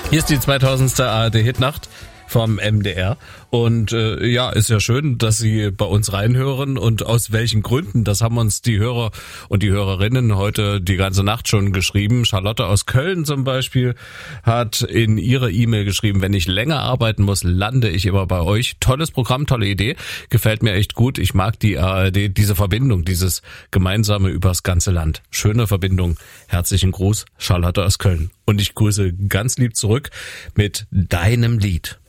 Hier ist die 2000. ARD-Hitnacht vom MDR und ist ja schön, dass Sie bei uns reinhören und aus welchen Gründen, das haben uns die Hörer und die Hörerinnen heute die ganze Nacht schon geschrieben. Charlotte aus Köln zum Beispiel hat in ihrer E-Mail geschrieben, wenn ich länger arbeiten muss, lande ich immer bei euch. Tolles Programm, tolle Idee, gefällt mir echt gut. Ich mag die ARD, diese Verbindung, dieses gemeinsame übers ganze Land. Schöne Verbindung. Herzlichen Gruß, Charlotte aus Köln. Und ich grüße ganz lieb zurück mit deinem Lied.